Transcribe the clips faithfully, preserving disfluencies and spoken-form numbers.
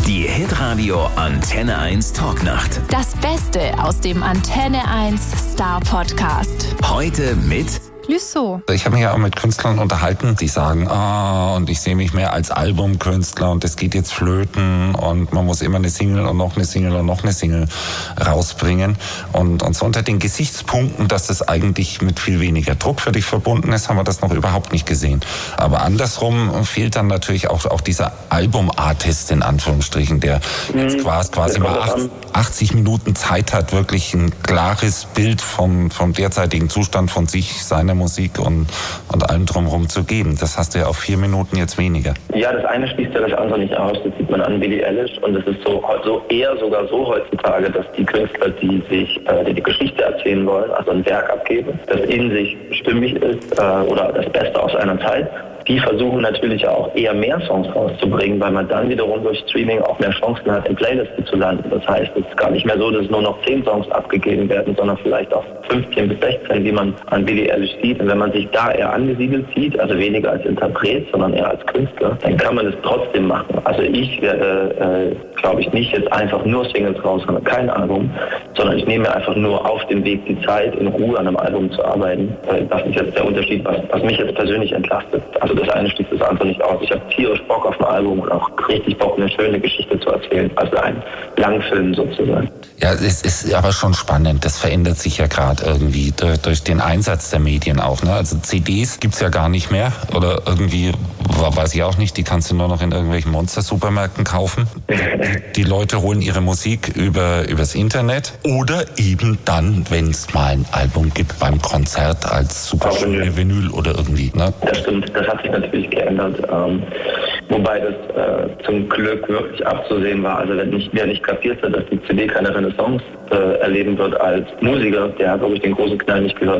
Die Hitradio Antenne eins Talknacht. Das Beste aus dem Antenne eins Star Podcast. Heute mit Lüssow. Ich habe mich ja auch mit Künstlern unterhalten, die sagen, ah, oh, und ich sehe mich mehr als Albumkünstler und das geht jetzt flöten und man muss immer eine Single und noch eine Single und noch eine Single rausbringen. Und, und so unter den Gesichtspunkten, dass das eigentlich mit viel weniger Druck für dich verbunden ist, haben wir das noch überhaupt nicht gesehen. Aber andersrum fehlt dann natürlich auch, auch dieser Albumartist in Anführungsstrichen, der mhm. jetzt quasi, quasi mal achtzig Minuten Zeit hat, wirklich ein klares Bild vom, vom derzeitigen Zustand von sich, seiner Musik und, und allem drumherum zu geben. Das hast du ja auf vier Minuten jetzt weniger. Ja, das eine schließt ja das andere nicht aus. Das sieht man an Billie Eilish und es ist so, so eher sogar so heutzutage, dass die Künstler, die sich äh, die, die Geschichte erzählen wollen, also ein Werk abgeben, das in sich stimmig ist äh, oder das Beste aus einer Zeit, die versuchen natürlich auch eher mehr Songs rauszubringen, weil man dann wiederum durch Streaming auch mehr Chancen hat, in Playlisten zu landen. Das heißt, es ist gar nicht mehr so, dass nur noch zehn Songs abgegeben werden, sondern vielleicht auch fünfzehn bis sechzehn, wie man an Billie Eilish sieht. Und wenn man sich da eher angesiedelt sieht, also weniger als Interpret, sondern eher als Künstler, dann kann man es trotzdem machen. Also ich werde, äh, glaube ich, nicht jetzt einfach nur Singles raushauen, kein Album, sondern ich nehme mir einfach nur auf dem Weg die Zeit, in Ruhe an einem Album zu arbeiten. Das ist jetzt der Unterschied, was, was mich jetzt persönlich entlastet. Also das eine schließt das andere nicht aus. Ich habe tierisch Bock auf ein Album und auch richtig Bock, eine schöne Geschichte zu erzählen. Also ein Langfilm sozusagen. Ja, es ist aber schon spannend. Das verändert sich ja gerade irgendwie durch, durch den Einsatz der Medien auch. Ne? Also C Ds gibt's ja gar nicht mehr. Oder irgendwie, weiß ich auch nicht, die kannst du nur noch in irgendwelchen Monster-Supermärkten kaufen. Die Leute holen ihre Musik über übers Internet. Oder eben dann, wenn es mal ein Album gibt beim Konzert als super schöne Vinyl oder irgendwie. Ne? Das stimmt, das hat sich natürlich geändert. Ähm, wobei das äh, zum Glück wirklich abzusehen war. Also wenn nicht, wer nicht kapiert hat, dass die C D keine Renaissance äh, erleben wird als Musiker, der hat, glaube ich, den großen Knall nicht gehört.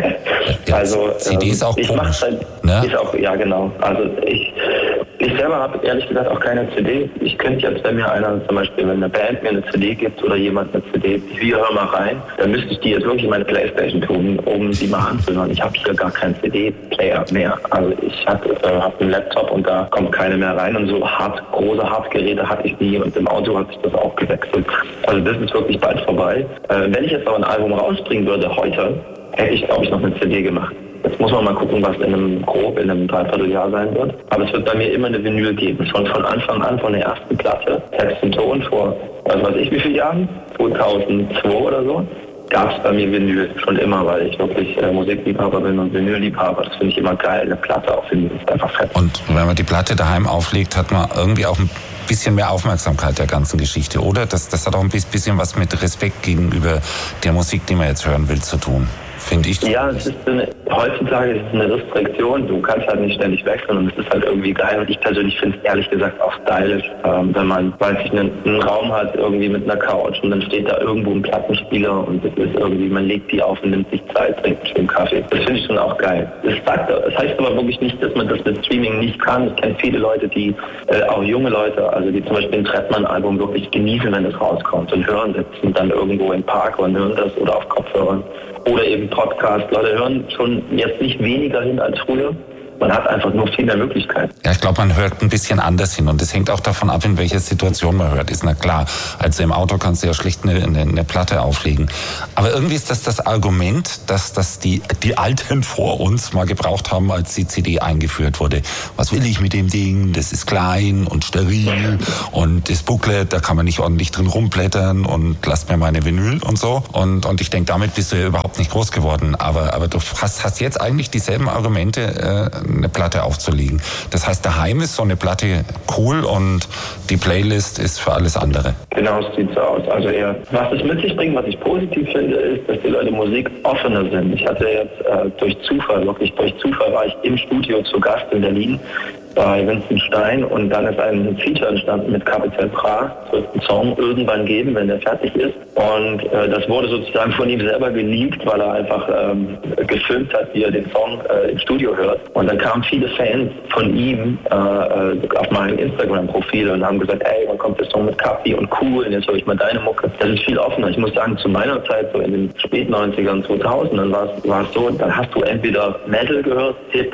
Ja, also C D ist auch ich komisch. Halt, ne? ist auch, ja genau. Also ich Ich selber habe ehrlich gesagt auch keine C D. Ich könnte jetzt, wenn mir einer zum Beispiel, wenn eine Band mir eine C D gibt oder jemand eine C D, wir hören mal rein, dann müsste ich die jetzt wirklich in meine Playstation tun, um die mal anzuhören. Ich habe hier gar keinen C D-Player mehr. Also ich habe äh, hab einen Laptop und da kommt keine mehr rein und so hart, große Hartgeräte hatte ich nie und im Auto hat sich das auch gewechselt. Also das ist wirklich bald vorbei. Äh, wenn ich jetzt aber ein Album rausbringen würde heute, hätte ich, glaube ich, noch eine C D gemacht. Jetzt muss man mal gucken, was in einem grob in einem Dreivierteljahr sein wird. Aber es wird bei mir immer eine Vinyl geben. Schon von Anfang an, von der ersten Platte, Text und Ton vor, was weiß ich wie viele Jahren, zweitausendzwei oder so, gab es bei mir Vinyl schon immer, weil ich wirklich äh, Musikliebhaber bin und Vinylliebhaber. Das finde ich immer geil. Eine Platte auf Vinyl ist einfach fett. Und wenn man die Platte daheim auflegt, hat man irgendwie auch ein bisschen mehr Aufmerksamkeit der ganzen Geschichte, oder? Das, das hat auch ein bisschen was mit Respekt gegenüber der Musik, die man jetzt hören will, zu tun. Finde ich. Ja, es ist eine, heutzutage ist es eine Restriktion. Du kannst halt nicht ständig wechseln und es ist halt irgendwie geil. Und ich persönlich finde es ehrlich gesagt auch stylisch, ähm, wenn man, weiß ich, einen, einen Raum hat irgendwie mit einer Couch und dann steht da irgendwo ein Plattenspieler und es ist irgendwie, man legt die auf und nimmt sich Zeit, trinkt einen schönen Kaffee. Das finde ich schon auch geil. Das, sagt, das heißt aber wirklich nicht, dass man das mit Streaming nicht kann. Ich kenne viele Leute, die, äh, auch junge Leute, also die zum Beispiel ein Trettmann-Album wirklich genießen, wenn es rauskommt und hören, sitzen dann irgendwo im Park und hören das oder auf Kopfhörern. Oder eben Podcast. Leute hören schon jetzt nicht weniger hin als früher. Man hat einfach nur viel mehr Möglichkeiten. Ja, ich glaube, man hört ein bisschen anders hin und es hängt auch davon ab, in welcher Situation man hört. Ist na klar, also im Auto kannst du ja schlecht eine, eine, eine Platte auflegen. Aber irgendwie ist das das Argument, dass das die, die Alten vor uns mal gebraucht haben, als die C D eingeführt wurde. Was will ich mit dem Ding? Das ist klein und steril und das Booklet, da kann man nicht ordentlich drin rumblättern und lasst mir meine Vinyl und so. Und, und ich denke, damit bist du ja überhaupt nicht groß geworden. Aber, aber du hast, hast jetzt eigentlich dieselben Argumente, äh, eine Platte aufzulegen. Das heißt, daheim ist so eine Platte cool und die Playlist ist für alles andere. Genau, es sieht so aus. Also eher, was es mit sich bringt, was ich positiv finde, ist, dass die Leute Musik offener sind. Ich hatte jetzt äh, durch Zufall, wirklich durch Zufall war ich im Studio zu Gast in Berlin bei Vincent Stein und dann ist ein Feature entstanden mit Capital Bra. Es wird einen Song irgendwann geben, wenn der fertig ist. Und äh, das wurde sozusagen von ihm selber geleakt, weil er einfach ähm, gefilmt hat, wie er den Song äh, im Studio hört. Und dann kamen viele Fans von ihm äh, auf mein Instagram-Profil und haben gesagt, ey, wann kommt der Song mit Capi und cool, und jetzt höre ich mal deine Mucke. Das ist viel offener. Ich muss sagen, zu meiner Zeit, so in den späten neunzigern, zweitausendern, war es so, dann hast du entweder Metal gehört, Hip-Hop,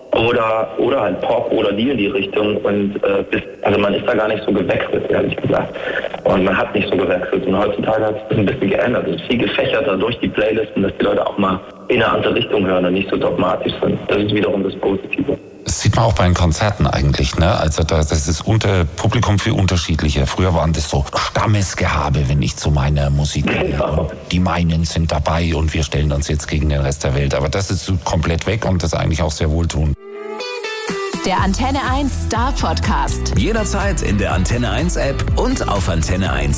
oder oder halt Pop oder die in die Richtung und äh, bis, also man ist da gar nicht so gewechselt, ehrlich gesagt. Und man hat nicht so gewechselt. Und heutzutage hat sich das ein bisschen geändert. Es ist viel gefächerter durch die Playlisten, dass die Leute auch mal in eine andere Richtung hören und nicht so dogmatisch sind. Das ist wiederum das Positive. Das sieht man auch bei den Konzerten eigentlich, ne? Also das, das ist unter Publikum viel unterschiedlicher. Früher waren das so Stammesgehabe, wenn ich zu meiner Musik gehe. Ja. Und die meinen sind dabei und wir stellen uns jetzt gegen den Rest der Welt. Aber das ist komplett weg und das ist eigentlich auch sehr wohltuend. Der Antenne eins Star Podcast. Jederzeit in der Antenne eins App und auf antenne eins.